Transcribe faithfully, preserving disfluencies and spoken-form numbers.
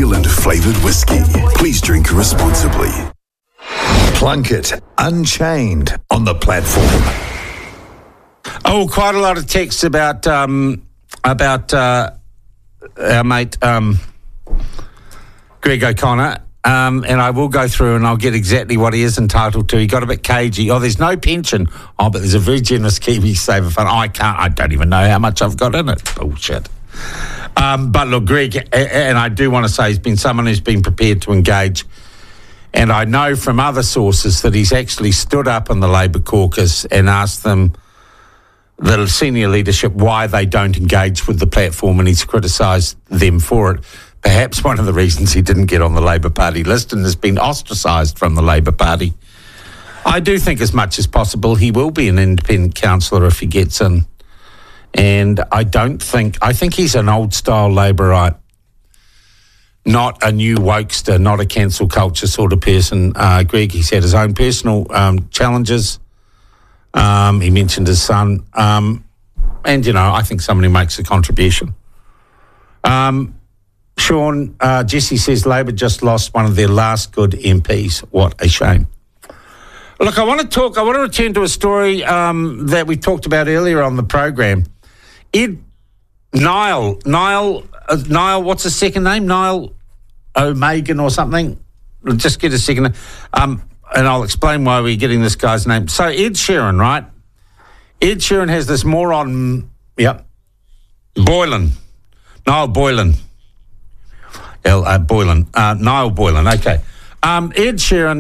Zealand flavoured whiskey. Please drink responsibly. Plunkett Unchained on the platform. Oh, quite a lot of texts about um, about uh, our mate um, Greg O'Connor. Um, and I will go through and I'll get exactly what he is entitled to. He got a bit cagey. Oh, there's no pension. Oh, but there's a very generous Kiwi Saver Fund. Oh, I can't, I don't even know how much I've got in it. Bullshit. Um, but look, Greg, and I do want to say he's been someone who's been prepared to engage. And I know from other sources that he's actually stood up in the Labour caucus and asked them, the senior leadership, why they don't engage with the platform, and he's criticised them for it. Perhaps one of the reasons he didn't get on the Labour Party list and has been ostracised from the Labour Party. I do think as much as possible he will be an independent councillor if he gets in. And I don't think, I think he's an old-style Labourite, not a new wokester, not a cancel culture sort of person. Uh, Greg, he's had his own personal um, challenges. Um, he mentioned his son. Um, and, you know, I think someone who makes a contribution. Um... Sean, uh, Jesse says Labor just lost one of their last good M Ps. What a shame. Look, I want to talk, I want to return to a story um, that we talked about earlier on the program. Ed, Niall, Niall, uh, Niall, what's his second name? Niall O'Megan or something? Just get a second. Um, and I'll explain why we're getting this guy's name. So Ed Sheeran, right? Ed Sheeran has this moron, yep, Boylan, Niall Boylan. L, uh, Boylan, uh, Niall Boylan, okay. Um, Ed Sheeran